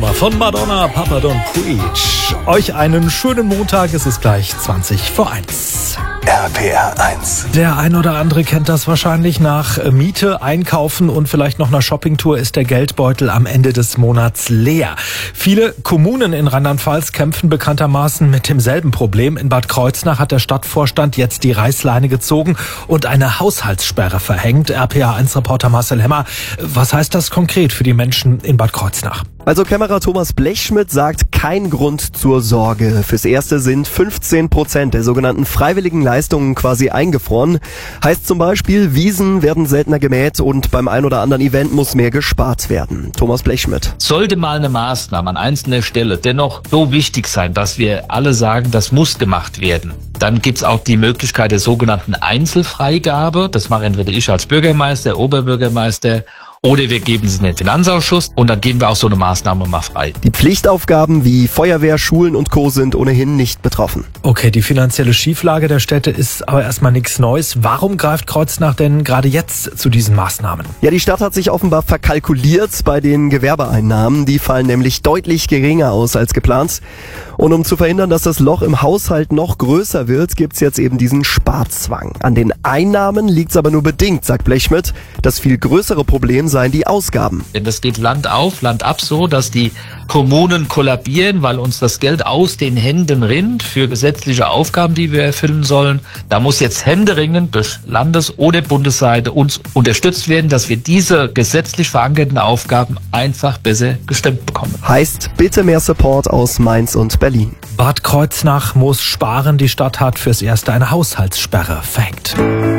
Nummer von Madonna, Papa Don't Preach. Euch einen schönen Montag, es ist gleich 20:01. RPR 1. Der ein oder andere kennt das wahrscheinlich. Nach Miete, Einkaufen und vielleicht noch einer Shoppingtour ist der Geldbeutel am Ende des Monats leer. Viele Kommunen in Rheinland-Pfalz kämpfen bekanntermaßen mit demselben Problem. In Bad Kreuznach hat der Stadtvorstand jetzt die Reißleine gezogen und eine Haushaltssperre verhängt. RPR 1-Reporter Marcel Hemmer, was heißt das konkret für die Menschen in Bad Kreuznach? Also Kämmerer Thomas Blechschmidt sagt, kein Grund zur Sorge. Fürs Erste sind 15% der sogenannten freiwilligen Leistungen quasi eingefroren. Heißt zum Beispiel, Wiesen werden seltener gemäht und beim ein oder anderen Event muss mehr gespart werden. Thomas Blechschmidt. Sollte mal eine Maßnahme an einzelner Stelle dennoch so wichtig sein, dass wir alle sagen, das muss gemacht werden, dann gibt's auch die Möglichkeit der sogenannten Einzelfreigabe. Das mache entweder ich als Bürgermeister, Oberbürgermeister, oder wir geben es in den Finanzausschuss und dann geben wir auch so eine Maßnahme mal frei. Die Pflichtaufgaben wie Feuerwehr, Schulen und Co. sind ohnehin nicht betroffen. Okay, die finanzielle Schieflage der Städte ist aber erstmal nichts Neues. Warum greift Kreuznach denn gerade jetzt zu diesen Maßnahmen? Ja, die Stadt hat sich offenbar verkalkuliert bei den Gewerbeeinnahmen. Die fallen nämlich deutlich geringer aus als geplant. Und um zu verhindern, dass das Loch im Haushalt noch größer wird, gibt's jetzt eben diesen Sparzwang. An den Einnahmen liegt's aber nur bedingt, sagt Blechschmidt. Das viel größere Problem seien die Ausgaben. Denn das geht Land auf, Land ab so, dass die Kommunen kollabieren, weil uns das Geld aus den Händen rinnt für gesetzliche Aufgaben, die wir erfüllen sollen. Da muss jetzt händeringend durch Landes- oder Bundesseite uns unterstützt werden, dass wir diese gesetzlich verankerten Aufgaben einfach besser gestemmt bekommen. Heißt, bitte mehr Support aus Mainz und Berlin. Bad Kreuznach muss sparen. Die Stadt hat fürs Erste eine Haushaltssperre verhängt.